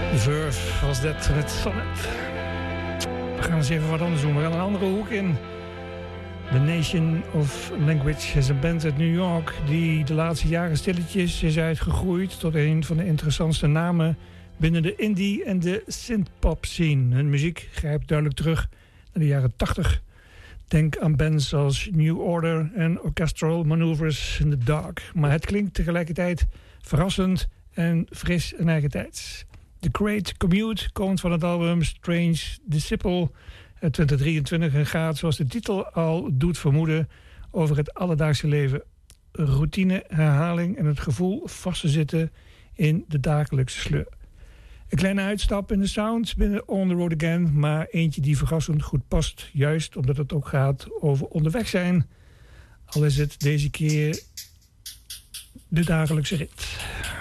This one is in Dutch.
Verve was dat met Sonnet. We gaan eens even wat anders doen. We gaan een andere hoek in. The Nation of Language is een band uit New York die de laatste jaren stilletjes is uitgegroeid tot een van de interessantste namen binnen de indie en de synthpop scene. Hun muziek grijpt duidelijk terug naar de jaren 80. Denk aan bands als New Order en Orchestral Maneuvers in the Dark. Maar het klinkt tegelijkertijd verrassend en fris en eigentijds. The Great Commute komt van het album Strange Disciple uit 2023 en gaat, zoals de titel al doet vermoeden, over het alledaagse leven. Routine, herhaling en het gevoel vast te zitten in de dagelijkse sleur. Een kleine uitstap in de sound binnen On The Road Again, maar eentje die verrassend goed past, juist omdat het ook gaat over onderweg zijn. Al is het deze keer de dagelijkse rit.